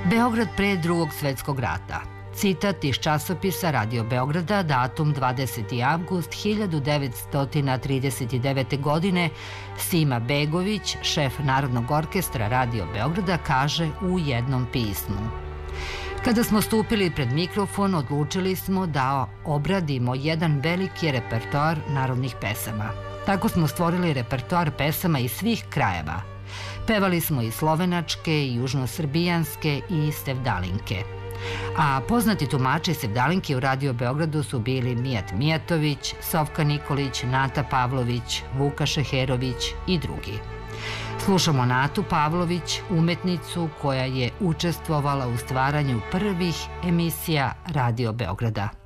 Beograd pre Drugog svetskog rata. Citat iz časopisa Radio Beograda, datum 20. avgust 1939. godine, Sima Begović, šef Narodnog orkestra Radio Beograda, kaže u jednom pismu. Kada smo stupili pred mikrofon, odlučili smo da obradimo jedan veliki repertoar narodnih pesama. Tako smo stvorili repertoar pesama iz svih krajeva. Pevali smo i slovenačke, i južnosrbijanske, i sevdalinke. A poznati tumači sevdalinke u Radio Beogradu su bili Mijat Mijatović, Sofka Nikolić, Nata Pavlović, Vuka Šeherović i drugi. Slušamo Natu Pavlović, umetnicu koja je učestvovala u stvaranju prvih emisija Radio Beograda.